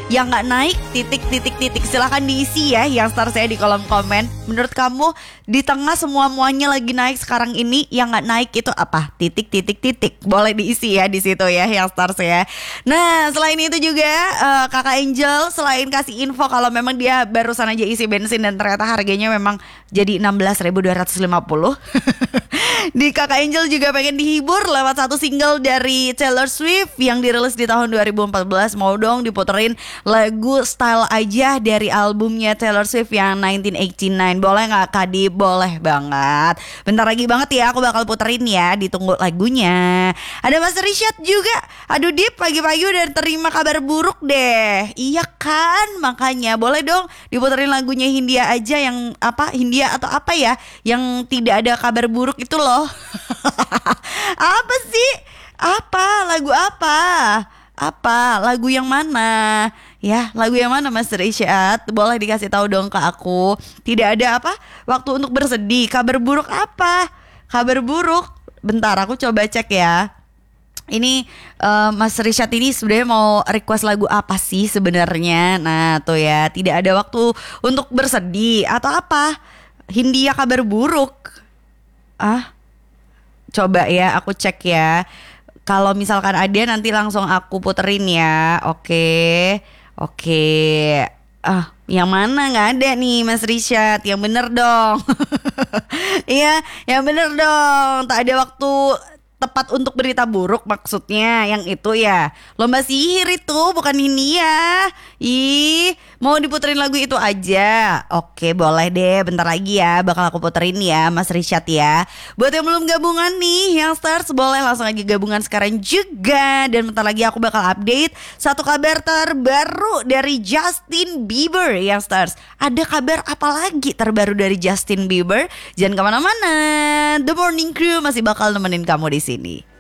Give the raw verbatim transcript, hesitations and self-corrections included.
yang nggak naik titik titik titik. Silahkan diisi ya yang star saya di kolom komen. Menurut kamu di tengah semua muanya lagi naik sekarang ini, yang nggak naik itu apa? Titik titik titik. Boleh diisi ya di situ ya yang star saya. Nah selain itu juga uh, Kakak Angel selain kasih info kalau memang dia barusan aja isi bensin dan ternyata harganya memang jadi enam belas ribu dua ratus lima puluh. Di Kakak Angel juga pengen dihibur lewat satu single dari Taylor Swift yang dirilis di tahun dua ribu empat belas. Mau dong diputerin lagu Style aja dari albumnya Taylor Swift yang nineteen eighty-nine. Boleh gak Kak Dip? Boleh banget. Bentar lagi banget ya aku bakal puterin ya. Ditunggu lagunya. Ada Mas Rishad juga. Aduh Dip, pagi-pagi udah terima kabar buruk deh. Iya kan, makanya boleh dong diputerin lagunya Hindia aja. Yang apa, Hindia atau apa ya, yang tidak ada kabar buruk itu loh. Apa sih? Apa? Lagu apa? Apa? Lagu yang mana? Ya, lagu yang mana Mas Rishad? Boleh dikasih tahu dong ke aku. Tidak ada apa? Waktu untuk bersedih. Kabar buruk apa? Kabar buruk. Bentar, aku coba cek ya. Ini uh, Mas Rishad ini sebenarnya mau request lagu apa sih sebenarnya? Nah, tuh ya, tidak ada waktu untuk bersedih atau apa? Hindia kabar buruk. Ah, coba ya, aku cek ya. Kalau misalkan ada nanti langsung aku puterin ya. Oke, oke. Ah, yang mana nggak ada nih Mas Rishad? Yang bener dong. Iya, yang bener dong. Tak ada waktu tepat untuk berita buruk maksudnya. Yang itu ya lomba sihir itu, bukan ini ya. Ih, mau diputerin lagu itu aja. Oke, boleh deh, bentar lagi ya bakal aku puterin ya Mas Rishad ya. Buat yang belum gabungan nih yang stars, boleh langsung aja gabungan sekarang juga. Dan bentar lagi aku bakal update satu kabar terbaru dari Justin Bieber yang stars. Ada kabar apa lagi terbaru dari Justin Bieber? Jangan kemana-mana, The Morning Crew masih bakal nemenin kamu di sini.